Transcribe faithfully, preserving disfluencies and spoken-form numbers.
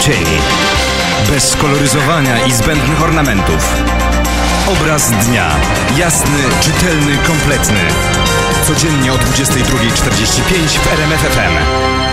najszybciej. Bez koloryzowania i zbędnych ornamentów. Obraz dnia. Jasny, czytelny, kompletny. Codziennie o dwudziestej drugiej czterdzieści pięć w R M F F M.